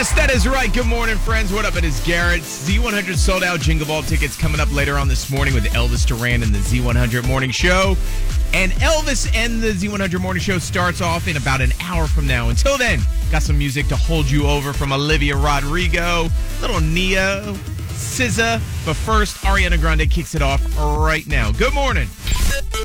Yes, that is right. Good morning, friends. What up? It is Garrett. Z100 sold out Jingle Ball tickets coming up later on this morning with Elvis Duran and the Z100 Morning Show. And Elvis and the Z100 Morning Show starts off in about an hour from now. Until then, got some music to hold you over from Olivia Rodrigo, little Neo, SZA. But first, Ariana Grande kicks it off right now. Good morning.